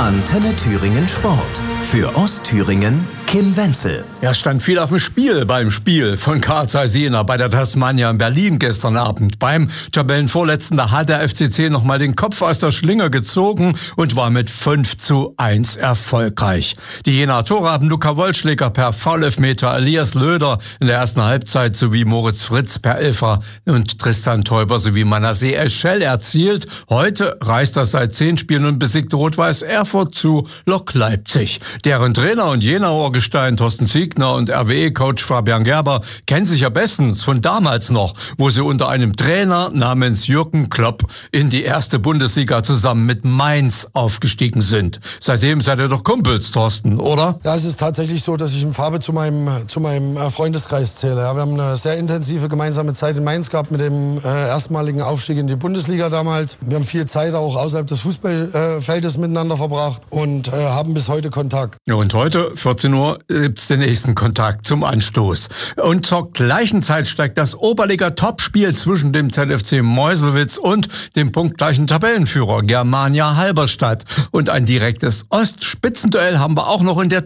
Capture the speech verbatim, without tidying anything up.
Antenne Thüringen Sport. Für Ostthüringen Kim Wenzel. Ja, stand viel auf dem Spiel beim Spiel von Karl Zeiss Jena bei der Tasmania in Berlin gestern Abend. Beim Tabellenvorletzten, da hat der F C C nochmal den Kopf aus der Schlinge gezogen und war mit fünf zu eins erfolgreich. Die Jenaer Tore haben Luca Wollschläger per Foulelfmeter, Elias Löder in der ersten Halbzeit sowie Moritz Fritz per Elfer und Tristan Teuber sowie Manasseh Eschel erzielt. Heute reist das seit zehn Spielen und besiegte Rot-Weiß Erfurt zu Lok Leipzig. Deren Trainer und Jenaer Gestein Thorsten Ziegner und R W E-Coach Fabian Gerber kennen sich ja bestens von damals noch, wo sie unter einem Trainer namens Jürgen Klopp in die erste Bundesliga zusammen mit Mainz aufgestiegen sind. Seitdem seid ihr doch Kumpels, Thorsten, oder? Ja, es ist tatsächlich so, dass ich im Farbe zu meinem, zu meinem Freundeskreis zähle. Ja, wir haben eine sehr intensive gemeinsame Zeit in Mainz gehabt mit dem äh, erstmaligen Aufstieg in die Bundesliga damals. Wir haben viel Zeit auch außerhalb des Fußballfeldes äh, miteinander verbracht und äh, haben bis heute Kontakt. Ja, und heute, vierzehn Uhr, gibt's den nächsten Kontakt zum Anstoß. Und zur gleichen Zeit steigt das Oberliga-Topspiel zwischen dem Z F C Meuselwitz und dem punktgleichen Tabellenführer Germania Halberstadt. Und ein direktes Ostspitzenduell haben wir auch noch in der